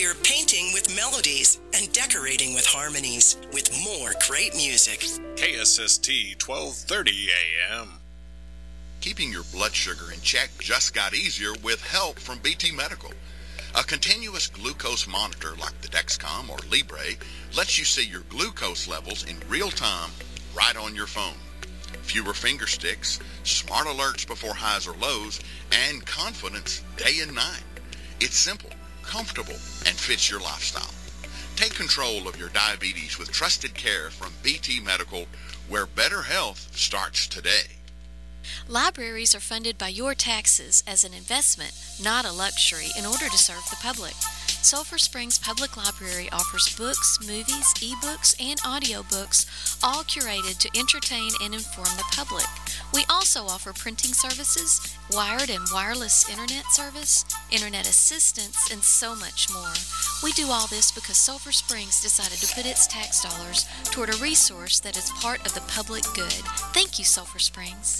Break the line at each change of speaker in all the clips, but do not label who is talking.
You're painting with melodies and decorating with harmonies with more great music.
KSST 1230 AM.
Keeping your blood sugar in check just got easier with help from BT Medical. A continuous glucose monitor like the Dexcom or Libre lets you see your glucose levels in real time right on your phone. Fewer finger sticks, smart alerts before highs or lows, and confidence day and night. It's simple, comfortable, and fits your lifestyle. Take control of your diabetes with trusted care from BT Medical, where better health starts today.
Libraries are funded by your taxes as an investment, not a luxury, in order to serve the public. Sulphur Springs Public Library offers books, movies, ebooks, and audiobooks, all curated to entertain and inform the public. We also offer printing services, wired and wireless internet service, internet assistance, and so much more. We do all this because Sulphur Springs decided to put its tax dollars toward a resource that is part of the public good. Thank you, Sulphur Springs.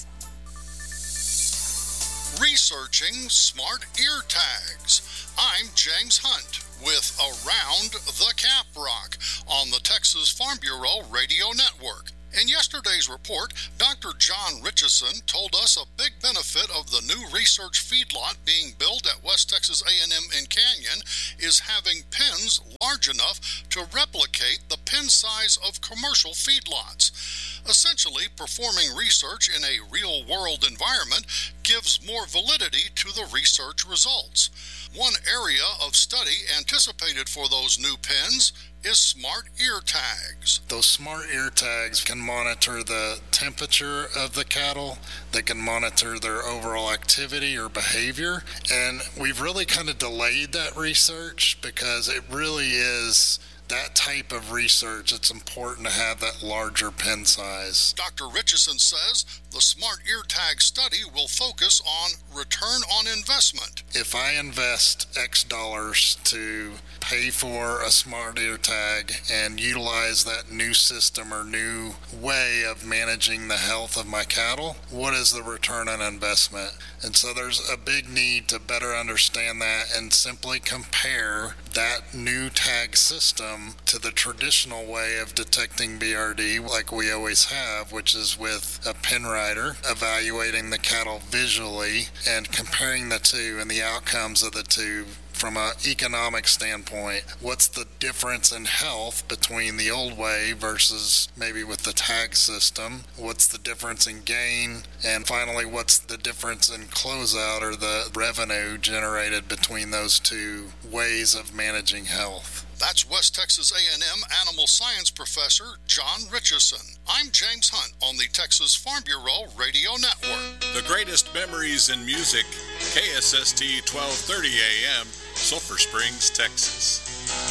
Researching smart ear tags. I'm James Hunt with Around the Caprock on the Texas Farm Bureau Radio Network. In yesterday's report, Dr. John Richardson told us a big benefit of the new research feedlot being built at West Texas A&M in Canyon is having pens large enough to replicate the pen size of commercial feedlots. Essentially, performing research in a real-world environment gives more validity to the research results. One area of study anticipated for those new pens is smart ear tags.
Those smart ear tags can monitor the temperature of the cattle. They can monitor their overall activity or behavior. And we've really kind of delayed that research because it really is that type of research. It's important to have that larger pen size.
Dr. Richardson says the smart ear tag study will focus on return on investment.
If I invest X dollars to pay for a smart ear tag and utilize that new system or new way of managing the health of my cattle, what is the return on investment? And so there's a big need to better understand that and simply compare that new tag system to the traditional way of detecting BRD like we always have, which is with a pen rider, evaluating the cattle visually and comparing the two and the outcomes of the two from an economic standpoint. What's the difference in health between the old way versus maybe with the tag system? What's the difference in gain? And finally, what's the difference in closeout or the revenue generated between those two ways of managing health?
That's West Texas A&M Animal Science Professor John Richardson. I'm James Hunt on the Texas Farm Bureau Radio Network.
The greatest memories in music, KSST 1230 AM, Sulphur Springs, Texas.